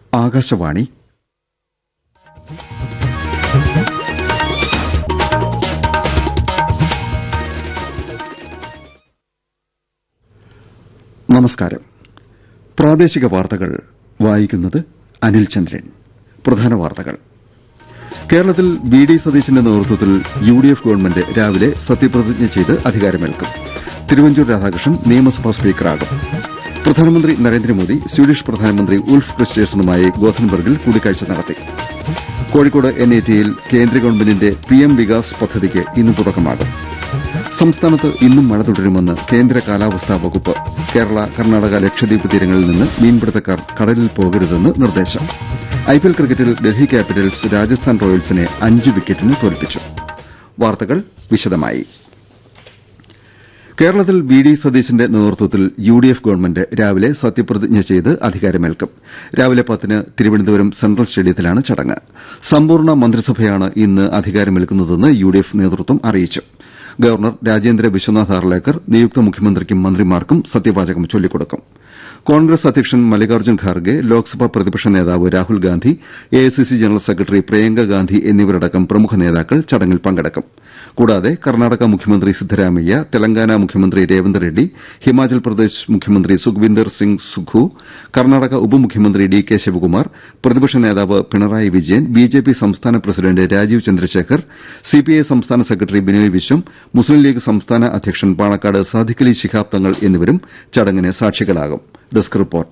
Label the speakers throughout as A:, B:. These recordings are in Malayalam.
A: ആകാശവാണി. നമസ്കാരം. പ്രാദേശിക വാർത്തകൾ വായിക്കുന്നത് അനിൽ ചന്ദ്രൻ. പ്രധാന വാർത്തകൾ. കേരളത്തിൽ വി.ഡി. സതീശന്റെ നേതൃത്വത്തിൽ യു.ഡി.എഫ് ഗവൺമെന്റ് രാവിലെ സത്യപ്രതിജ്ഞ ചെയ്ത് അധികാരമേൽക്കും. തിരുവഞ്ചൂർ രാധാകൃഷ്ണൻ നിയമസഭാ സ്പീക്കറാകും. പ്രധാനമന്ത്രി നരേന്ദ്രമോദി സ്വീഡിഷ് പ്രധാനമന്ത്രി ഉൾഫ് ക്രിസ്റ്റേഴ്സണുമായി ഗോഥൻബർഗിൽ കൂടിക്കാഴ്ച നടത്തി. കോഴിക്കോട് എൻ.ഐ.ടിയിൽ കേന്ദ്ര ഗവൺമെന്റിന്റെ പി.എം വികാസ് പദ്ധതിക്ക് ഇന്ന് തുടക്കമാകും. സംസ്ഥാനത്ത് ഇന്നും മഴ തുടരുമെന്ന് കേന്ദ്ര കാലാവസ്ഥാ വകുപ്പ്. കേരള, കർണാടക, ലക്ഷദ്വീപ് തീരങ്ങളിൽ നിന്ന് മീൻപിടുത്തക്കാർ കടലിൽ പോകരുതെന്ന് നിർദ്ദേശം. ഐപിഎൽ ക്രിക്കറ്റിൽ ഡൽഹി ക്യാപിറ്റൽസ് രാജസ്ഥാൻ റോയൽസിനെ 5 വിക്കറ്റിന് തോൽപ്പിച്ചു. വാർത്തകൾ വിശദമായി. കേരളത്തിൽ വി.ഡി. സതീശന്റെ നേതൃത്വത്തിൽ യു.ഡി.എഫ് ഗവൺമെന്റ് രാവിലെ സത്യപ്രതിജ്ഞ ചെയ്ത് അധികാരമേൽക്കും. രാവിലെ 10-ന് തിരുവനന്തപുരം സെൻട്രൽ സ്റ്റേഡിയത്തിലാണ് ചടങ്ങ്. സമ്പൂർണ്ണ മന്ത്രിസഭയാണ് ഇന്ന് അധികാരമേൽക്കുന്നതെന്ന് യു.ഡി.എഫ് നേതൃത്വം അറിയിച്ചു. ഗവർണർ രാജേന്ദ്ര വിശ്വനാഥ് ആർലേക്കർ നിയുക്ത മുഖ്യമന്ത്രിക്കും മന്ത്രിമാർക്കും സത്യവാചകം ചൊല്ലിക്കൊടുക്കും. കോൺഗ്രസ് അധ്യക്ഷൻ മല്ലികാർജ്ജുൻ ഖാർഗെ, ലോക്സഭാ പ്രതിപക്ഷ നേതാവ് Rahul Gandhi, AICC general secretary Priyanka Gandhi എന്നിവരടക്കം പ്രമുഖ നേതാക്കൾ ചടങ്ങിൽ പങ്കെടുക്കും. കൂടാതെ കർണാടക മുഖ്യമന്ത്രി സിദ്ധരാമയ്യ, തെലങ്കാന മുഖ്യമന്ത്രി രേവന്ത് റെഡ്ഡി, ഹിമാചൽ പ്രദേശ് മുഖ്യമന്ത്രി സുഖ്വിന്ദർ സിംഗ് സുഖു, കർണാടക ഉപമുഖ്യമന്ത്രി ഡി.കെ. ശിവകുമാർ, പ്രതിപക്ഷ നേതാവ് പിണറായി വിജയൻ, ബിജെപി സംസ്ഥാന പ്രസിഡന്റ് രാജീവ് ചന്ദ്രശേഖർ, സിപിഐ സംസ്ഥാന സെക്രട്ടറി ബിനോയ് വിശ്വം, മുസ്ലിം ലീഗ് സംസ്ഥാന അധ്യക്ഷൻ പാണക്കാട് സാദിഖ് അലി ശിഹാബ് തങ്ങൾ എന്നിവരും ചടങ്ങിന് സാക്ഷികളാകും. Desk report.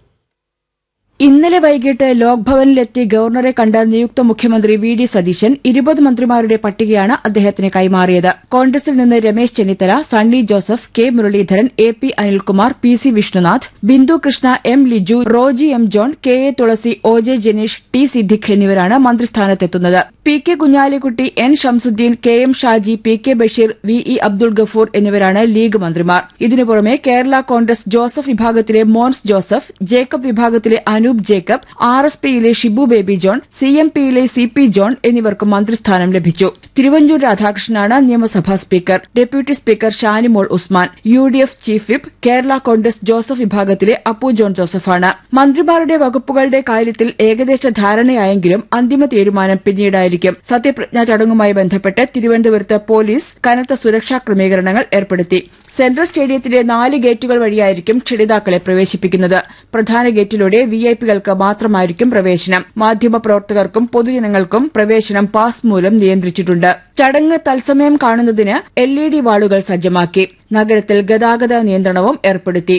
B: ഇന്നലെ വൈകിട്ട് ലോക്ഭവനിലെത്തി ഗവർണറെ കണ്ട നിയുക്ത മുഖ്യമന്ത്രി വി.ഡി. സതീശൻ 20 മന്ത്രിമാരുടെ പട്ടികയാണ് അദ്ദേഹത്തിന് കൈമാറിയത്. കോൺഗ്രസിൽ നിന്ന് Ramesh Chennithala, Sunny Joseph, K Muraleedharan, AP. Anilkumar, PC. Vishnunath, Bindu Krishna, M. Liju, Roji M. John, K.A.. തുളസി, ഒ.ജെ. ജനീഷ്, ടി. സിദ്ദിഖ് എന്നിവരാണ് മന്ത്രിസ്ഥാനത്തെത്തുന്നത്. P K. Kunhalikutty, N. Shamsuddin, K M. Shaji, P K. Basheer, വി.ഇ. Abdul Gafoor എന്നിവരാണ് ലീഗ് മന്ത്രിമാർ. ഇതിനു പുറമെ കേരള കോൺഗ്രസ് ജോസഫ് വിഭാഗത്തിലെ മോൻസ് ജോസഫ്, ജേക്കബ് വിഭാഗത്തിലെ Anoop Jacob, ആർ.എസ്.പിയിലെ Shibu baby John, സി.എം.പിയിലെ CP. John എന്നിവർക്കും മന്ത്രിസ്ഥാനം ലഭിച്ചു. തിരുവഞ്ചൂർ രാധാകൃഷ്ണനാണ് നിയമസഭാ speaker. Deputy speaker Shanimol Usman. UDF chief whip Kerala Congress Joseph വിഭാഗത്തിലെ അപ്പു ജോൺ ജോസഫാണ്. മന്ത്രിമാരുടെ വകുപ്പുകളുടെ കാര്യത്തിൽ ഏകദേശ ധാരണയായെങ്കിലും അന്തിമ തീരുമാനം പിന്നീടായിരിക്കും. സത്യപ്രതിജ്ഞാ ചടങ്ങുമായി ബന്ധപ്പെട്ട് തിരുവനന്തപുരത്ത് പോലീസ് കനത്ത സുരക്ഷാ ക്രമീകരണങ്ങൾ ഏർപ്പെടുത്തി. സെൻട്രൽ സ്റ്റേഡിയത്തിലെ 4 ഗേറ്റുകൾ വഴിയായിരിക്കും ക്ഷണിതാക്കളെ പ്രവേശിപ്പിക്കുന്നത്. പ്രധാന ഗേറ്റിലൂടെ വിഐപികൾക്ക് മാത്രമായിരിക്കും പ്രവേശനം. മാധ്യമപ്രവർത്തകർക്കും പൊതുജനങ്ങൾക്കും പ്രവേശനം പാസ് മൂലം നിയന്ത്രിച്ചിട്ടുണ്ട്. ചടങ്ങ് തത്സമയം കാണുന്നതിന് LED വാളുകൾ സജ്ജമാക്കി. നഗരത്തിൽ ഗതാഗത നിയന്ത്രണവും ഏർപ്പെടുത്തി.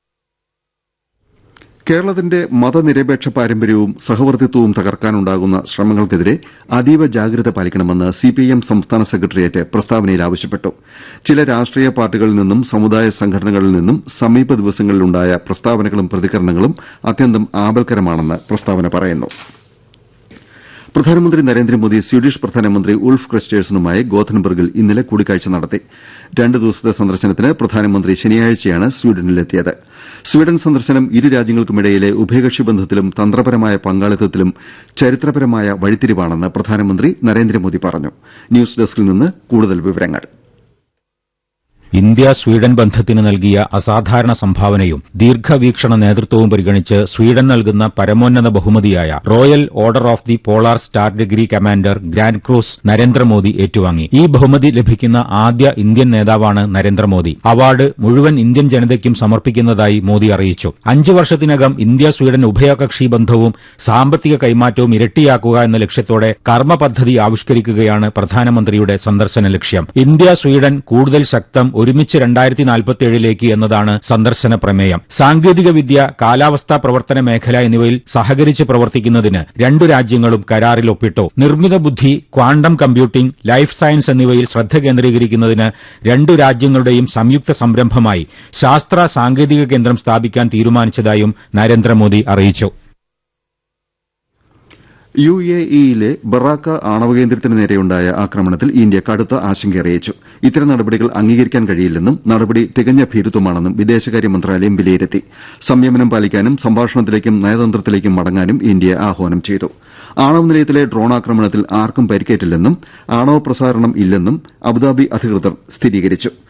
A: കേരളത്തിന്റെ മതനിരപേക്ഷ പാരമ്പര്യവും സഹവർത്തിത്വവും തകർക്കാനുണ്ടാകുന്ന ശ്രമങ്ങൾക്കെതിരെ അതീവ ജാഗ്രത പാലിക്കണമെന്ന് സിപിഐഎം സംസ്ഥാന സെക്രട്ടേറിയറ്റ് പ്രസ്താവനയിൽ ആവശ്യപ്പെട്ടു. ചില രാഷ്ട്രീയ പാർട്ടികളിൽ നിന്നും സമുദായ സംഘടനകളിൽ നിന്നും സമീപ ദിവസങ്ങളിലുണ്ടായ പ്രസ്താവനകളും പ്രതികരണങ്ങളും അത്യന്തം ആപൽക്കരമാണെന്ന് പ്രസ്താവന പറയുന്നു. പ്രധാനമന്ത്രി നരേന്ദ്രമോദി സ്വീഡിഷ് പ്രധാനമന്ത്രി ഉൾഫ് ക്രിസ്റ്റേഴ്സണുമായി ഗോഥൻബർഗിൽ ഇന്നലെ കൂടിക്കാഴ്ച നടത്തി. 2 ദിവസത്തെ സന്ദർശനത്തിന് പ്രധാനമന്ത്രി ശനിയാഴ്ചയാണ് സ്വീഡനിലെത്തിയത്. സ്വീഡൻ സന്ദർശനം ഇരു രാജ്യങ്ങൾക്കുമിടയിലെ ഉഭയകക്ഷി ബന്ധത്തിലും തന്ത്രപരമായ പങ്കാളിത്തത്തിലും ചരിത്രപരമായ വഴിത്തിരിവാണെന്ന് പ്രധാനമന്ത്രി നരേന്ദ്രമോദി പറഞ്ഞു. ന്യൂസ് ഡെസ്കിൽ നിന്ന് കൂടുതൽ വിവരങ്ങൾ.
C: ഇന്ത്യ സ്വീഡൻ ബന്ധത്തിന് നൽകിയ അസാധാരണ സംഭാവനയും ദീർഘവീക്ഷണ നേതൃത്വവും പരിഗണിച്ച് സ്വീഡൻ നൽകുന്ന പരമോന്നത ബഹുമതിയായ royal order of the polar star degree commander grand cruise Narendra Modi ഏറ്റുവാങ്ങി. ഈ ബഹുമതി ലഭിക്കുന്ന ആദ്യ ഇന്ത്യൻ നേതാവാണ് നരേന്ദ്രമോദി. അവാർഡ് മുഴുവൻ ഇന്ത്യൻ ജനതയ്ക്കും സമർപ്പിക്കുന്നതായി മോദി അറിയിച്ചു. 5 വർഷത്തിനകം ഇന്ത്യ സ്വീഡൻ ഉഭയകക്ഷി ബന്ധവും സാമ്പത്തിക കൈമാറ്റവും ഇരട്ടിയാക്കുക എന്ന ലക്ഷ്യത്തോടെ കർമ്മ പദ്ധതി ആവിഷ്കരിക്കുകയാണ് പ്രധാനമന്ത്രിയുടെ സന്ദർശന ലക്ഷ്യം. ഇന്ത്യ സ്വീഡൻ കൂടുതൽ ശക്തം ഒരുമിച്ച് 2047 എന്നതാണ് സന്ദർശന പ്രമേയം. സാങ്കേതികവിദ്യ, കാലാവസ്ഥാ പ്രവർത്തന മേഖല എന്നിവയിൽ സഹകരിച്ച് പ്രവർത്തിക്കുന്നതിന് 2 രാജ്യങ്ങളും കരാറിൽ ഒപ്പിട്ടു. നിർമ്മിത ബുദ്ധി, ക്വാണ്ടം കമ്പ്യൂട്ടിംഗ്, ലൈഫ് സയൻസ് എന്നിവയിൽ ശ്രദ്ധ കേന്ദ്രീകരിക്കുന്നതിന് 2 രാജ്യങ്ങളുടെയും സംയുക്ത സംരംഭമായി ശാസ്ത്ര സാങ്കേതിക കേന്ദ്രം സ്ഥാപിക്കാൻ തീരുമാനിച്ചതായും നരേന്ദ്രമോദി അറിയിച്ചു.
A: യുഎഇയിലെ ബറാക്ക ആണവകേന്ദ്രത്തിന് നേരെയുണ്ടായ ആക്രമണത്തിൽ ഇന്ത്യ കടുത്ത ആശങ്കയറിയിച്ചു. ഇത്തരം നടപടികൾ അംഗീകരിക്കാൻ കഴിയില്ലെന്നും നടപടി തികഞ്ഞ ഭീരുത്വമാണെന്നും വിദേശകാര്യ മന്ത്രാലയം വിലയിരുത്തി. സംയമനം പാലിക്കാനും സംഭാഷണത്തിലേക്കും നയതന്ത്രത്തിലേക്കും മടങ്ങാനും ഇന്ത്യ ആഹ്വാനം ചെയ്തു. ആണവ നിലയത്തിലെ ഡ്രോൺ ആക്രമണത്തിൽ ആർക്കും പരിക്കേറ്റില്ലെന്നും ആണവ പ്രസാരണം ഇല്ലെന്നും അബുദാബി അധികൃതർ സ്ഥിരീകരിച്ചു.